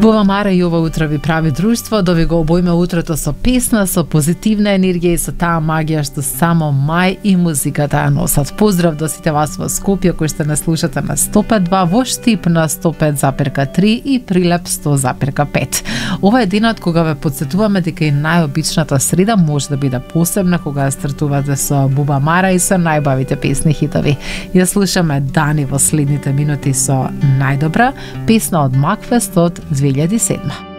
Буба Мара и ова утро ви прави друштво, да ви го обојме утрото со песна, со позитивна енергија и со таа магија што само мај и музиката ја носат. Поздрав до сите вас во Скопје кои што не слушате на 105.2, во Штип на 105.3 и Прилеп 100.5. Ова е денот кога ве подсетуваме дека и најобичната среда може да биде посебна кога ја стартувате со Буба Мара и со најбавите песни хитови. Ја слушаме Дани во следните минути со најдобра песна од Макфест од 2007.